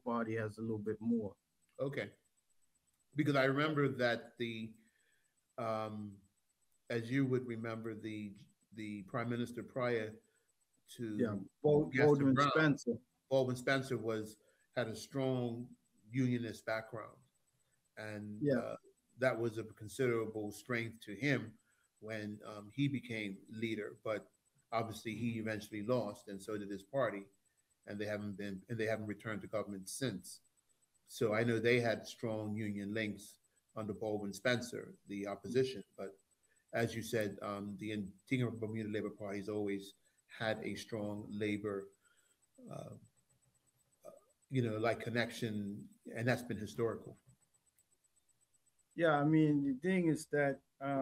Party has a little bit more. Okay, because I remember that um, as you would remember, the prime minister prior Yeah, to Gaston Baldwin Brown, Spencer. Baldwin Spencer, was had a strong unionist background, and Yeah, that was of considerable strength to him when he became leader. But obviously, he eventually lost, and so did his party, and they haven't returned to government since. So I know they had strong union links under Baldwin Spencer, the opposition. But as you said, the Antigua and Bermuda Labor Party has always had a strong labor, uh, like connection, and that's been historical. yeah. I mean, the thing is that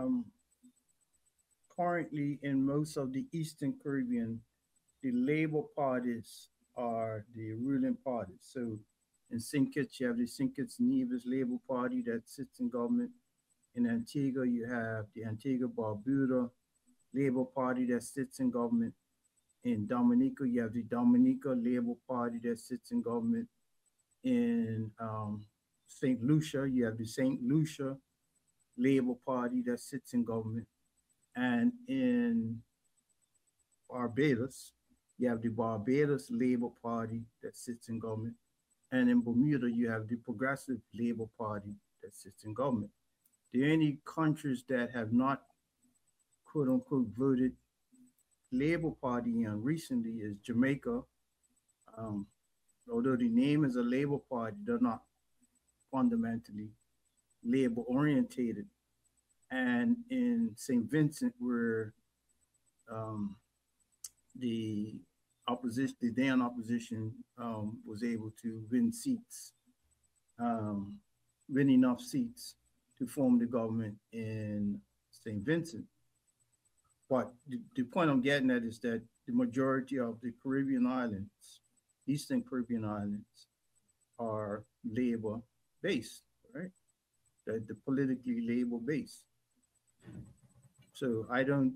currently in most of the Eastern Caribbean, the Labour parties are the ruling parties. So in St. Kitts, you have the St. Kitts Nevis Labour Party that sits in government. In Antigua, you have the Antigua Barbuda Labour Party that sits in government. In Dominica, you have the Dominica Labour Party that sits in government. In St. Lucia, you have the St. Lucia Labour Party that sits in government. And in Barbados, you have the Barbados Labour Party that sits in government. And in Bermuda, you have the Progressive Labour Party that sits in government. The only countries that have not, quote unquote, voted Labour Party in recently is Jamaica. Um, Although the name is a Labour Party, they're not fundamentally Labour orientated. And in St. Vincent, where um, the the then opposition, was able to um, win enough seats to form the government in St. Vincent. But the point I'm getting at is that the majority of the Caribbean islands, Eastern Caribbean islands, are labor based, right? The politically labor based. So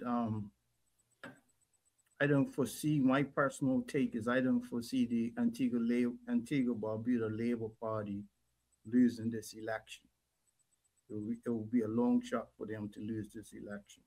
I don't foresee, my personal take is I don't foresee the Antigua Barbuda Labor Party losing this election. It will be a long shot for them to lose this election.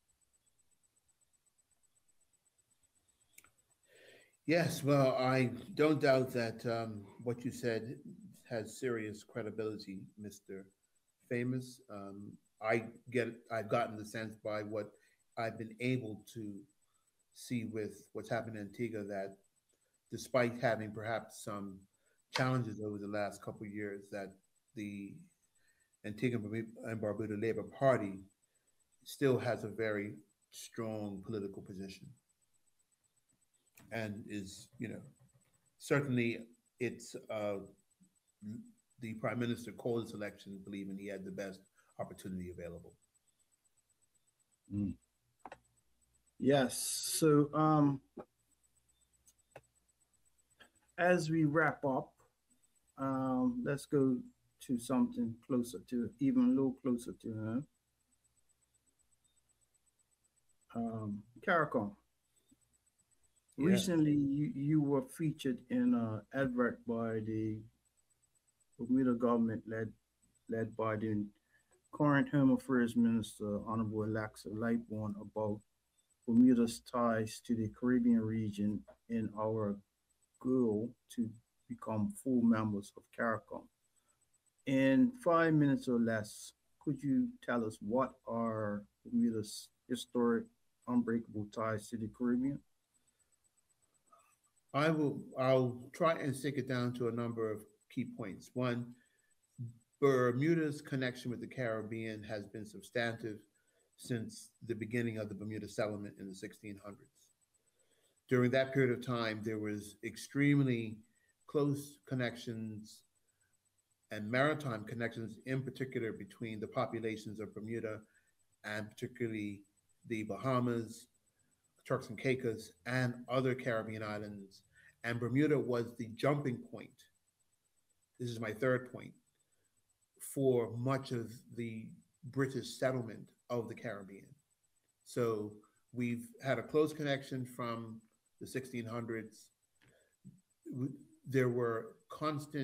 Yes, well, I don't doubt that what you said has serious credibility, Mister Famous. I've gotten the sense by what I've been able to see with what's happened in Antigua that despite having perhaps some challenges over the last couple of years, that the Antigua and Barbuda Labor Party still has a very strong political position and is, certainly it's the prime minister called this election believing he had the best opportunity available. Mm. Yes. So as we wrap up, let's go to something closer to, even a little closer to CARICOM. Yes. Recently, you were featured in an advert by the Bermuda government led by the current Home Affairs Minister, Honorable Alexa Lightbourne, about Bermuda's ties to the Caribbean region in our goal to become full members of CARICOM. In 5 minutes or less, could you tell us what are Bermuda's historic unbreakable ties to the Caribbean? I'll try and stick it down to a number of key points. One, Bermuda's connection with the Caribbean has been substantive since the beginning of the Bermuda settlement in the 1600s. During that period of time, there was extremely close connections and maritime connections, in particular between the populations of Bermuda and particularly the Bahamas, Turks and Caicos, and other Caribbean islands. And Bermuda was the jumping point. This is my third point for much of the British settlement of the Caribbean. So we've had a close connection from the 1600s. There were constant